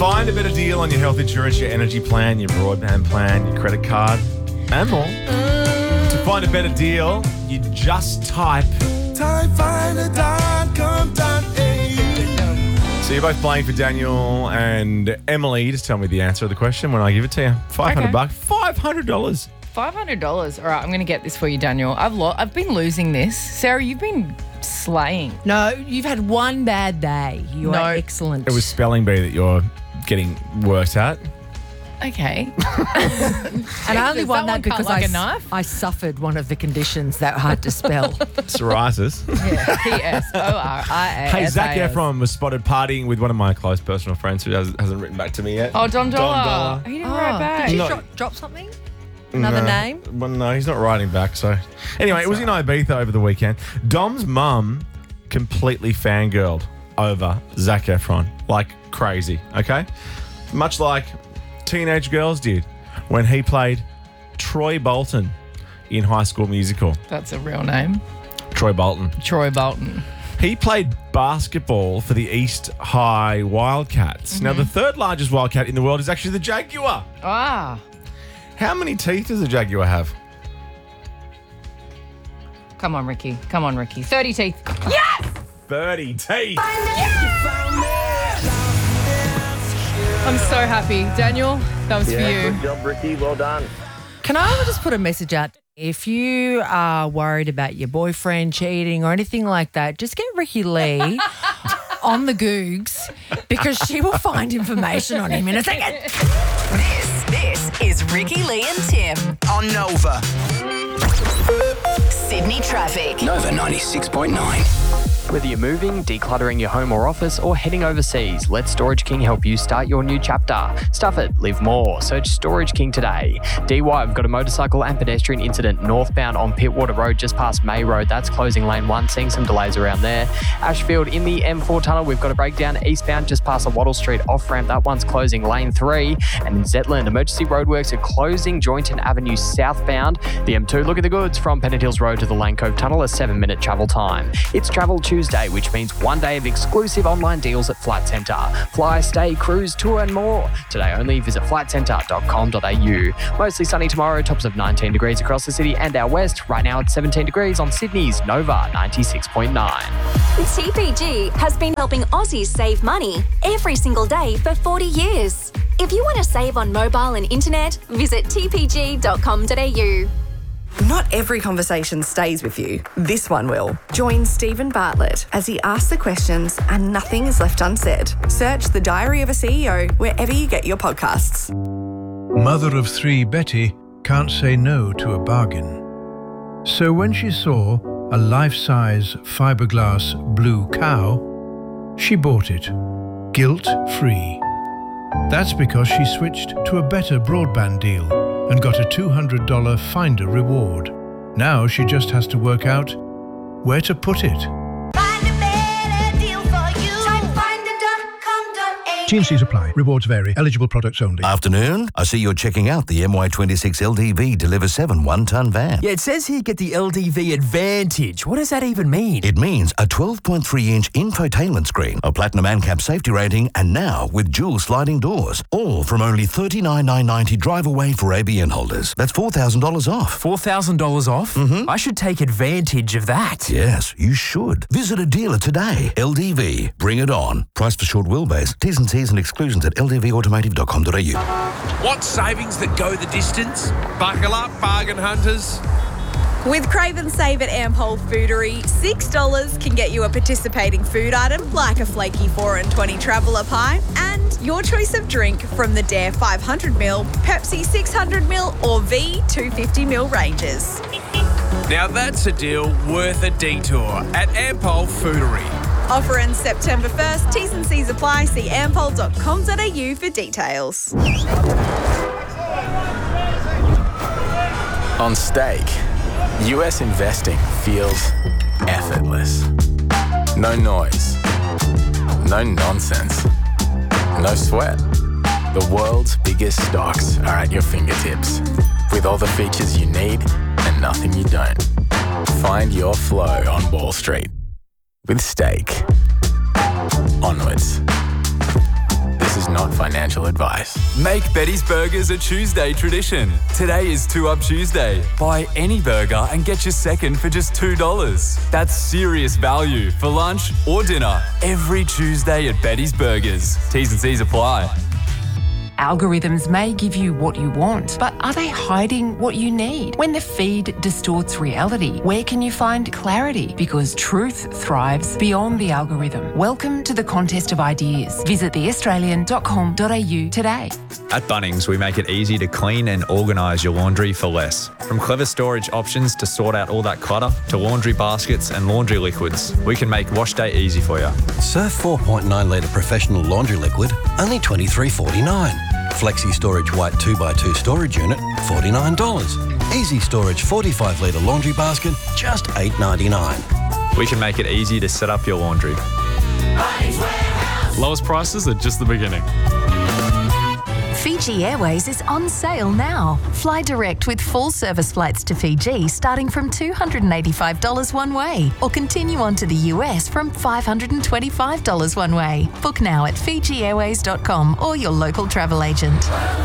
Find a better deal on your health insurance, your energy plan, your broadband plan, your credit card, and more. To find a better deal, you just type timefinder.com.au. So you're both playing for Daniel and Emily. Just tell me the answer of the question when I give it to you. $500. $500. $500. All right, I'm going to get this for you, Daniel. I've been losing this. Sarah, you've been slaying. No, you've had one bad day. You are excellent. It was spelling bee that you're getting worked at. Okay. And I only won that because like a knife? I suffered one of the conditions that were hard to spell. Psoriasis. Yeah, P-S-O-R-I-A-S-A-S. Hey, Zac Efron was spotted partying with one of my close personal friends who hasn't written back to me yet. Oh, Dom Dollar. Dollar. He didn't write back. Did you drop something? Another name? Well, no, he's not writing back. So, anyway, it was in Ibiza over the weekend. Dom's mum completely fangirled over Zac Efron like crazy, okay? Much like teenage girls did when he played Troy Bolton in High School Musical. That's a real name. Troy Bolton. Troy Bolton. He played basketball for the East High Wildcats. Now, the third largest wildcat in the world is actually the jaguar. Ah. How many teeth does a jaguar have? Come on, Ricky. 30 teeth. Yes! 30 teeth. I'm so happy. Daniel, that was for you. Good job, Ricky. Well done. Can I just put a message out? If you are worried about your boyfriend cheating or anything like that, just get Ricky Lee on the Googs because she will find information on him in a second. This is Ricky Lee and Tim on Nova. Sydney traffic. Nova 96.9. Whether you're moving, decluttering your home or office, or heading overseas, let Storage King help you start your new chapter. Stuff it, live more. Search Storage King today. DY, we've got a motorcycle and pedestrian incident northbound on Pittwater Road just past May Road. That's closing lane 1, seeing some delays around there. Ashfield in the M4 tunnel, we've got a breakdown eastbound just past the Wattle Street off-ramp. That one's closing lane 3. And in Zetland, emergency roadworks are closing Joynton Avenue southbound. The M2, look at the goods from Pennant Hills Road to the Lane Cove Tunnel, a 7-minute travel time. It's Travel Tuesday, which means one day of exclusive online deals at Flight Centre. Fly, stay, cruise, tour and more. Today only, visit flightcentre.com.au. Mostly sunny tomorrow, tops of 19 degrees across the city and our west. Right now it's 17 degrees on Sydney's Nova 96.9. TPG has been helping Aussies save money every single day for 40 years. If you want to save on mobile and internet, visit tpg.com.au. Not every conversation stays with you. This one will. Join Stephen Bartlett as he asks the questions and nothing is left unsaid. Search The Diary of a CEO wherever you get your podcasts. Mother of 3 Betty can't say no to a bargain. So when she saw a life-size fiberglass blue cow, she bought it, guilt-free. That's because she switched to a better broadband deal and got a $200 Finder reward. Now she just has to work out where to put it. T&Cs apply. Rewards vary. Eligible products only. Afternoon. I see you're checking out the MY26 LDV Deliver 7 1-ton van. Yeah, it says here get the LDV Advantage. What does that even mean? It means a 12.3-inch infotainment screen, a platinum ANCAP safety rating, and now with dual sliding doors. All from only $39,990 drive away for ABN holders. That's $4,000 off. $4,000 off? Mm-hmm. I should take advantage of that. Yes, you should. Visit a dealer today. LDV. Bring it on. Price for short wheelbase. T's and C's and exclusions at ldvautomotive.com.au. Want savings that go the distance? Buckle up, bargain hunters. With Crave and Save at Ampol Foodery, $6 can get you a participating food item like a flaky 4 and 20 traveller pie and your choice of drink from the Dare 500ml, Pepsi 600ml or V 250ml ranges. Now that's a deal worth a detour at Ampol Foodery. Offer ends September 1st. T's and C's apply. See ampol.com.au for details. On Stake, US investing feels effortless. No noise, no nonsense, no sweat. The world's biggest stocks are at your fingertips, with all the features you need and nothing you don't. Find your flow on Wall Street with Stake. Onwards. This is not financial advice. Make Betty's Burgers a Tuesday tradition. Today is 2 Up Tuesday. Buy any burger and get your second for just $2. That's serious value for lunch or dinner every Tuesday at Betty's Burgers. T's and C's apply. Algorithms may give you what you want, but are they hiding what you need? When the feed distorts reality, where can you find clarity? Because truth thrives beyond the algorithm. Welcome to the contest of ideas. Visit theaustralian.com.au today. At Bunnings, we make it easy to clean and organise your laundry for less. From clever storage options to sort out all that clutter, to laundry baskets and laundry liquids, we can make wash day easy for you. Surf 4.9 litre professional laundry liquid, only $23.49. Flexi Storage White 2x2 storage unit, $49. Easy Storage 45 litre laundry basket, just $8.99. We can make it easy to set up your laundry. Lowest prices are just the beginning. Fiji Airways is on sale now. Fly direct with full service flights to Fiji starting from $285 one way, or continue on to the US from $525 one way. Book now at FijiAirways.com or your local travel agent.